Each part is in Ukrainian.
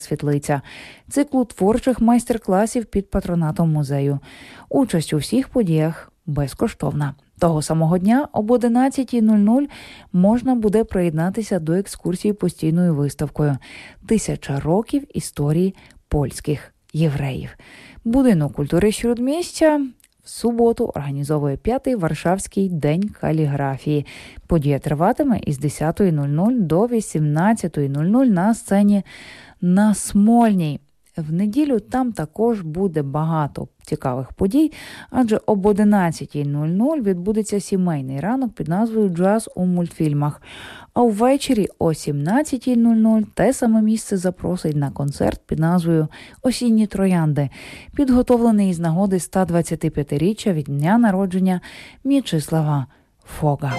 світлиця циклу творчих майстер-класів під патронатом музею. Участь у всіх подіях безкоштовна. Того самого дня об 11:00 можна буде приєднатися до екскурсії постійною виставкою «1000 років історії польських євреїв». Будинок культури Śródmieścia в суботу організовує 5-й Варшавський день каліграфії. Подія триватиме із 10:00 до 18:00 на сцені на Смольній. В неділю там також буде багато цікавих подій, адже об 11:00 відбудеться сімейний ранок під назвою «Джаз у мультфільмах». А ввечері о 17:00 те саме місце запросить на концерт під назвою «Осінні троянди», підготовлений із нагоди 125-річчя від дня народження Мічеслава Фога.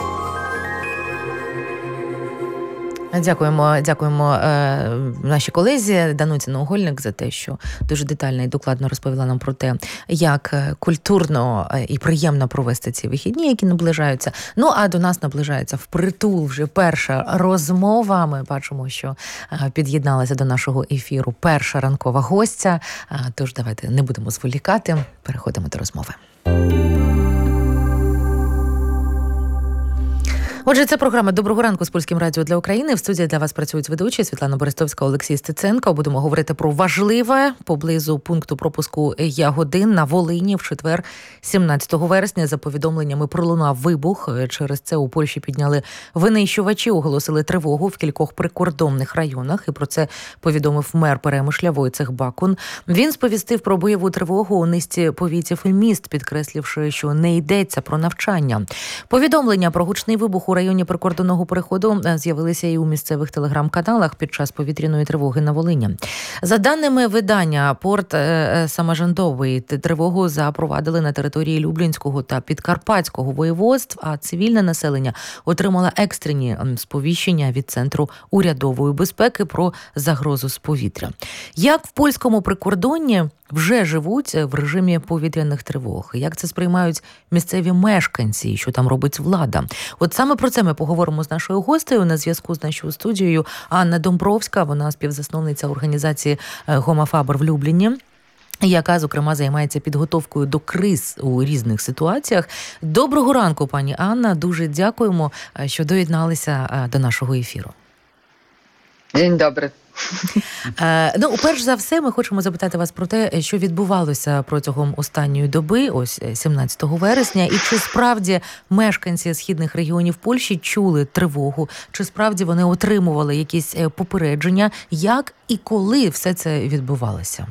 Дякуємо нашій колезі Дануці Наугольник за те, що дуже детально і докладно розповіла нам про те, як культурно і приємно провести ці вихідні, які наближаються. Ну, а до нас наближається впритул вже перша розмова. Ми бачимо, що під'єдналася до нашого ефіру перша ранкова гостя. Тож давайте не будемо зволікати, переходимо до розмови. Отже, це програма «Доброго ранку» з Польським радіо для України. В студії для вас працюють ведучі Світлана Берестовська, Олексій Стеценко. Будемо говорити про важливе поблизу пункту пропуску Ягодин на Волині в четвер, 17 вересня. За повідомленнями пролунав вибух. Через це у Польщі підняли винищувачі, оголосили тривогу в кількох прикордонних районах. І про це повідомив мер Перемишля Войцех Бакун. Він сповістив про бойову тривогу у низці повітів і міст, підкресливши, що не йдеться про навчання. Повідомлення про гучний вибух у районі прикордонного переходу з'явилися і у місцевих телеграм-каналах під час повітряної тривоги на Волині. За даними видання «Порт Саможандовий», тривогу запровадили на території Люблінського та Підкарпатського воєводств, а цивільне населення отримало екстрені сповіщення від Центру урядової безпеки про загрозу з повітря. Як в польському прикордонні вже живуть в режимі повітряних тривог? Як це сприймають місцеві мешканці? Що там робить влада? От саме про це ми поговоримо з нашою гостею. На зв'язку з нашою студією Анна Домбровська, вона співзасновниця організації «Гомофабр» в Любліні, яка, зокрема, займається підготовкою до криз у різних ситуаціях. Доброго ранку, пані Анна. Дуже дякуємо, що доєдналися до нашого ефіру. День добрий. Ну, перш за все, ми хочемо запитати вас про те, що відбувалося протягом останньої доби, ось 17 вересня, і чи справді мешканці східних регіонів Польщі чули тривогу, чи справді вони отримували якісь попередження, як і коли все це відбувалося?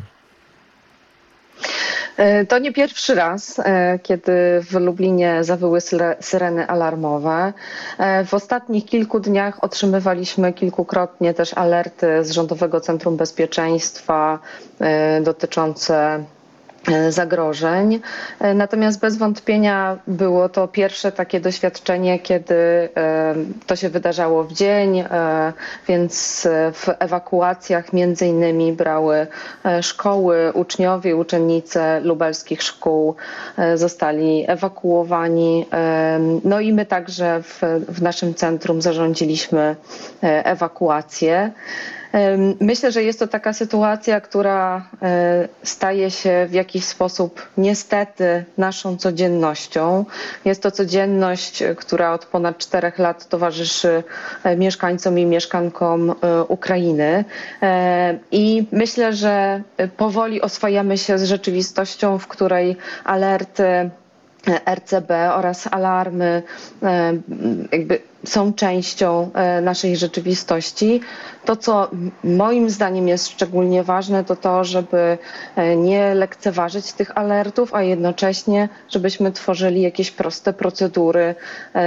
To nie pierwszy raz, kiedy w Lublinie zawyły syreny alarmowe. W ostatnich kilku dniach otrzymywaliśmy kilkukrotnie też alerty z Rządowego Centrum Bezpieczeństwa dotyczące zagrożeń. Natomiast bez wątpienia było to pierwsze takie doświadczenie, kiedy to się wydarzało w dzień, więc w ewakuacjach między innymi brały szkoły, uczniowie, uczennice lubelskich szkół zostali ewakuowani. No i my także w naszym centrum zarządziliśmy ewakuację. Myślę, że jest to taka sytuacja, która staje się w jakiś sposób niestety naszą codziennością. Jest to codzienność, która od ponad 4 lat towarzyszy mieszkańcom i mieszkankom Ukrainy. I myślę, że powoli oswajamy się z rzeczywistością, w której alerty RCB oraz alarmy jakby są częścią naszej rzeczywistości. To, co moim zdaniem jest szczególnie ważne, to to, żeby nie lekceważyć tych alertów, a jednocześnie, żebyśmy tworzyli jakieś proste procedury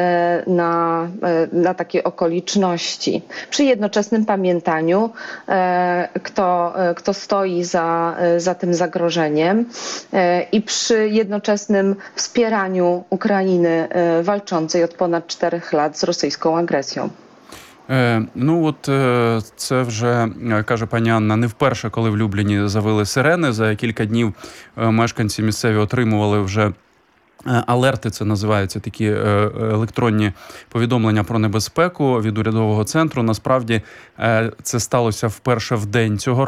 na takie okoliczności. Przy jednoczesnym pamiętaniu, kto stoi za tym zagrożeniem i przy jednoczesnym wspieraniu Ukrainy walczącej od ponad 4 lat z rosyjską агресією. Ну от це вже, каже пані Анна, не вперше, коли в Любліні завили сирени. За кілька днів мешканці місцеві отримували вже Алерти, це називаються такі електронні повідомлення про небезпеку від урядового центру. Насправді це сталося вперше в день цього